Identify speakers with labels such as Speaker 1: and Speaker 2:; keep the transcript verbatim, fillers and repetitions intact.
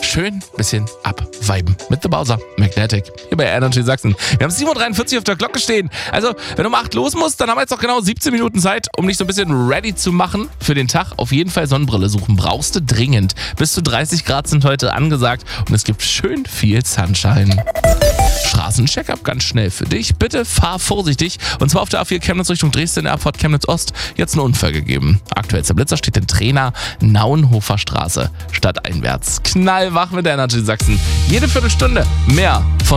Speaker 1: schön ein bisschen abviben mit The Bowser Magnetic hier bei Energy Sachsen. Wir haben sieben Uhr dreiundvierzig auf der Glocke stehen. Also, wenn du um acht los musst, dann haben wir jetzt noch genau siebzehn Minuten Zeit, um dich so ein bisschen ready zu machen für den Tag. Auf jeden Fall Sonnenbrille suchen. Brauchst du dringend. Bis zu dreißig Grad sind heute angesagt und es gibt schön viel Sunshine. Straßencheckup ganz schnell für dich. Bitte fahr vorsichtig. Und zwar auf der A vier Chemnitz Richtung Dresden, Erfurt Chemnitz Ost. Jetzt ein Unfall gegeben. Aktuellster Blitzer steht in Trainer Nauenhofer Straße stadteinwärts. Knallwach mit der Energy Sachsen. Jede Viertelstunde mehr von